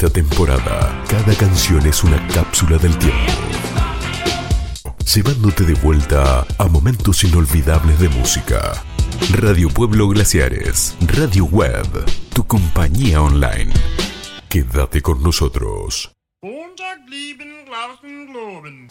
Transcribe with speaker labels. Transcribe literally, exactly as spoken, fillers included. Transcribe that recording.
Speaker 1: esta temporada, cada canción es una cápsula del tiempo, llevándote de vuelta a momentos inolvidables de música. Radio Pueblo Glaciares, Radio Web, tu compañía online. Quédate con nosotros.
Speaker 2: Montag lieben Glauben, Globen.